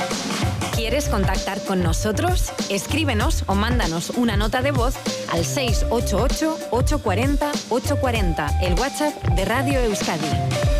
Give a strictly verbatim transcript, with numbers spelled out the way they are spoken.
¿Quieres contactar con nosotros? Escríbenos o mándanos una nota de voz al seis ocho ocho, ocho cuatro cero, ocho cuatro cero, el WhatsApp de Radio Euskadi.